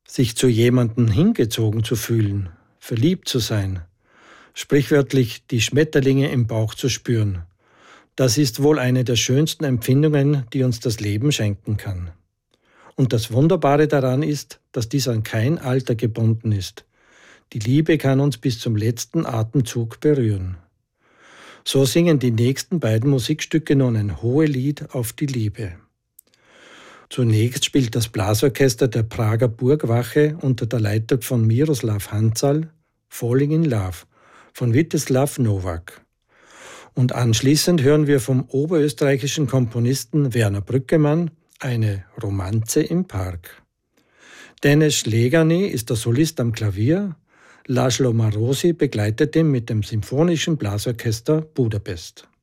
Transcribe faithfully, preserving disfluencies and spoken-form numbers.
sich zu jemandem hingezogen zu fühlen, verliebt zu sein, sprichwörtlich die Schmetterlinge im Bauch zu spüren. Das ist wohl eine der schönsten Empfindungen, die uns das Leben schenken kann. Und das Wunderbare daran ist, dass dies an kein Alter gebunden ist. Die Liebe kann uns bis zum letzten Atemzug berühren. So singen die nächsten beiden Musikstücke nun ein Hohelied auf die Liebe. Zunächst spielt das Blasorchester der Prager Burgwache unter der Leitung von Miroslav Hanzal Falling in Love von Vítězslav Novák. Und anschließend hören wir vom oberösterreichischen Komponisten Werner Brückemann eine Romanze im Park. Dennis Schlegany ist der Solist am Klavier, László Marózy begleitet ihn mit dem Symphonischen Blasorchester Budapest.